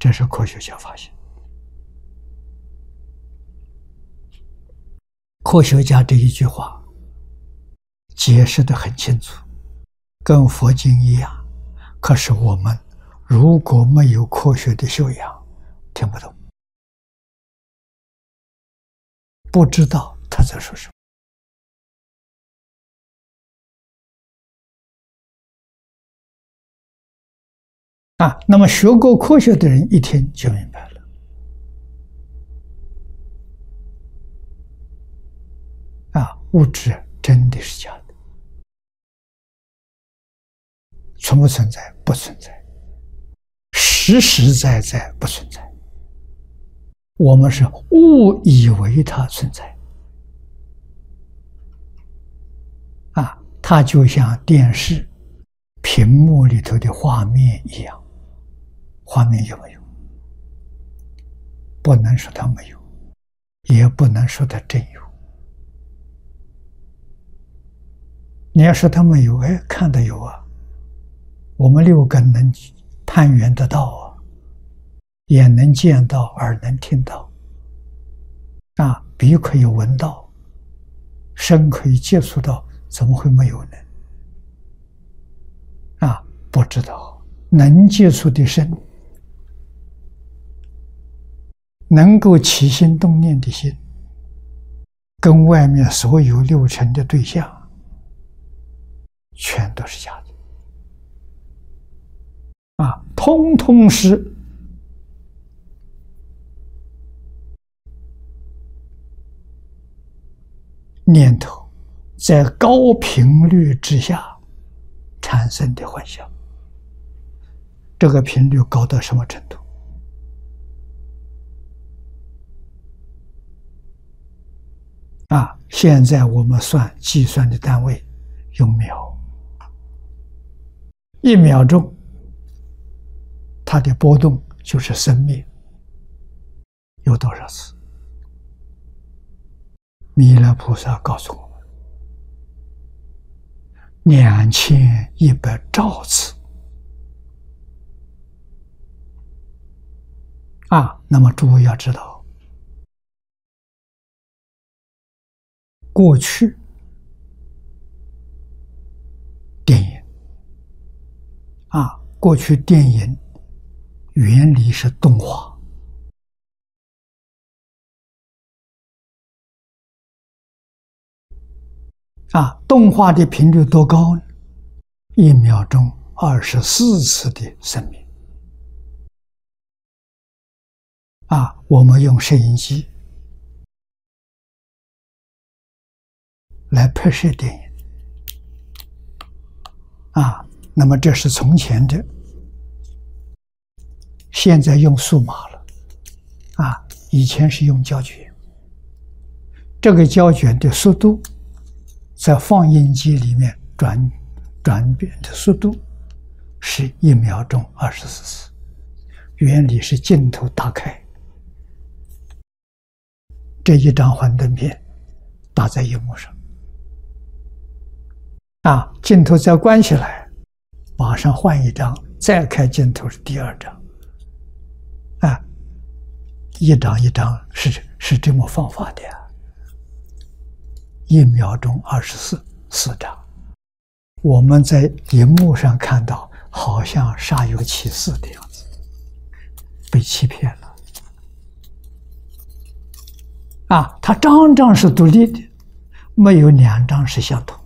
这是科学家发现。科学家这一句话解释得很清楚，跟佛经一样。可是我们如果没有科学的修养，听不懂，不知道他在说什么。那么学过科学的人一听就明白了。物质真的是假的，存不存在？不存在，实实在在不存在。我们是误以为它存在。它就像电视屏幕里头的画面一样，画面有没有？不能说它没有，也不能说它真有。你要说它没有，看得有啊。我们六根能探源得到啊，眼能见到，耳能听到，鼻可以闻到，身可以接触到，怎么会没有呢？不知道。能接触的身，能够起心动念的心，跟外面所有六尘的对象全都是假的。通通是念头在高频率之下产生的幻象。这个频率高到什么程度？现在我们计算的单位用秒，1秒钟它的波动就是生灭，有多少次？弥勒菩萨告诉我们，2100兆次。那么诸位要知道，过去电影过去电影原理是动画，动画的频率多高呢？1秒钟24次的生命。我们用摄影机来拍摄电影。那么这是从前的，现在用数码了。以前是用胶卷，这个胶卷的速度在放映机里面转变的速度是1秒钟24次，原理是镜头打开，这一张幻灯片打在荧幕上，镜头再关起来，马上换一张，再开镜头是第2张，一张一张是这么放法的，1秒钟24张。我们在荧幕上看到，好像煞有其事的样子，被欺骗了。它张张是独立的，没有2张是相同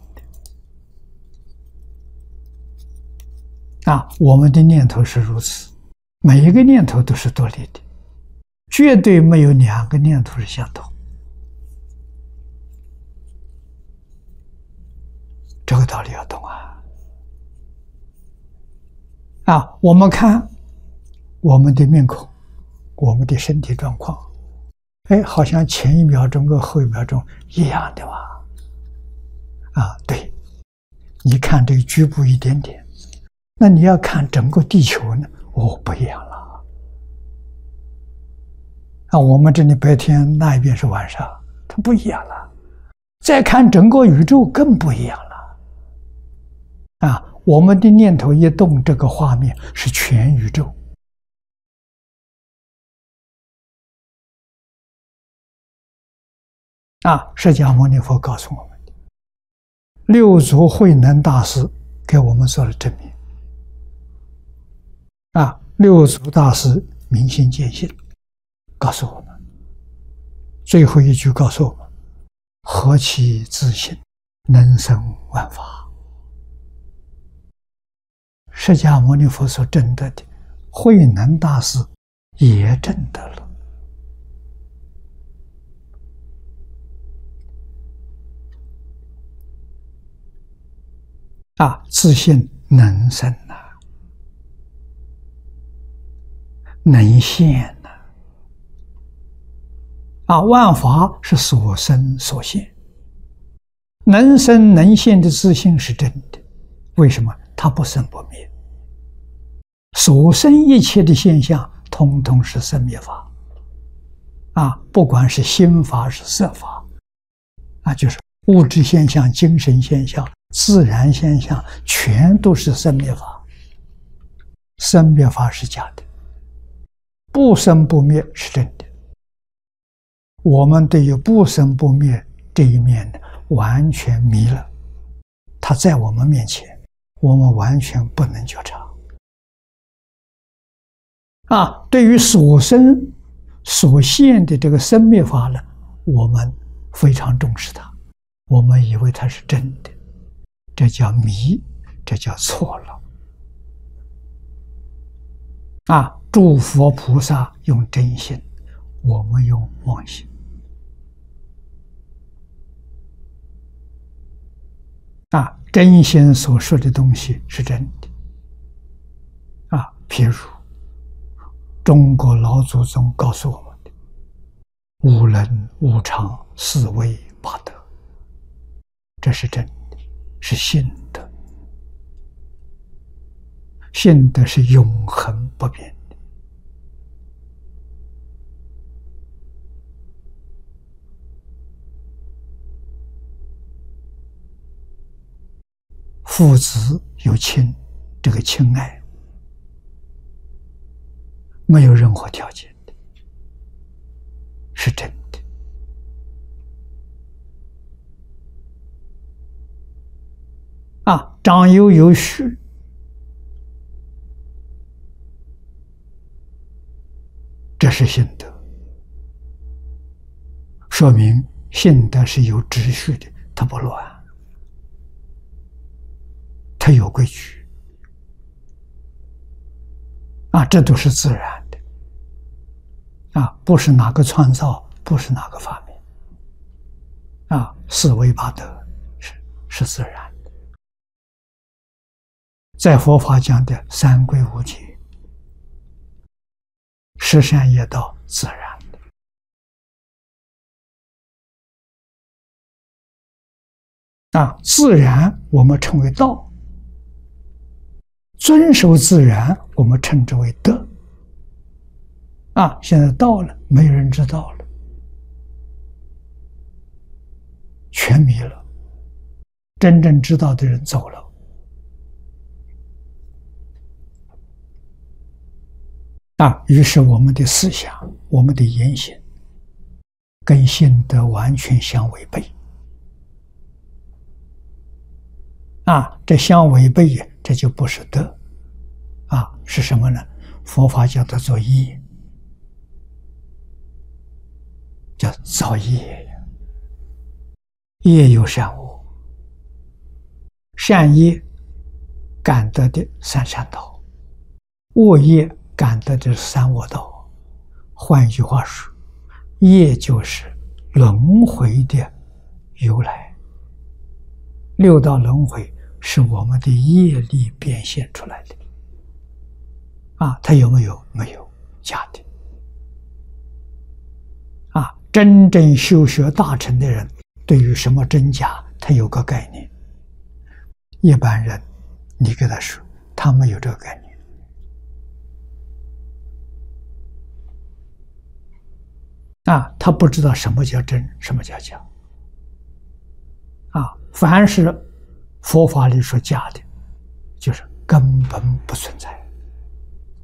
的。我们的念头是如此，每一个念头都是独立的，绝对没有2个念头是相同。这个道理要懂我们看我们的面孔，我们的身体状况，好像前1秒钟跟后1秒钟一样的嘛。对，你看这个局部一点点，那你要看整个地球呢？不一样了。我们这里白天，那一边是晚上，它不一样了。再看整个宇宙更不一样了。我们的念头一动，这个画面是全宇宙。 释迦牟尼佛告诉我们的，六祖慧能大师给我们做了证明。六祖大师明心见性，告诉我们，最后一句告诉我们：何其自信，能生万法。释迦牟尼佛所证得的，慧能大师也证得了。自信能生能现万法是所生所现，能生能现的自信是真的。为什么？它不生不灭，所生一切的现象通通是生灭法不管是心法是色法就是物质现象、精神现象、自然现象，全都是生灭法。生灭法是假的，不生不灭是真的。我们对于不生不灭这一面完全迷了，它在我们面前，我们完全不能觉察。对于所生所现的这个生灭法呢，我们非常重视它，我们以为它是真的，这叫迷，这叫错了。诸佛菩萨用真心，我们用妄心。真心所说的东西是真的譬如中国老祖宗告诉我们的无能无常四维八德，这是真的，是信德。信德是永恒不变的。父子有亲，这个亲爱没有任何条件的，是真的。长幼有序，这是信德，说明信德是有秩序的，它不乱，它有规矩这都是自然的不是哪个创造，不是哪个发明四维八德是自然的。在佛法讲的三归五戒，十善业道，自然的自然我们称为道，遵守自然我们称之为德现在到了，没有人知道了，全迷了，真正知道的人走了于是我们的思想，我们的言行跟信德完全相违背这相违背这就不是德是什么呢？佛法叫它做业，叫造业。业有善恶，善业感得的三善道，恶业感得的三恶道。换一句话说，业就是轮回的由来，六道轮回是我们的业力变现出来的它有没有？没有，假的真正修学大乘的人，对于什么真假他有个概念，一般人你给他说，他没有这个概念他不知道什么叫真，什么叫假凡是佛法里说假的，就是根本不存在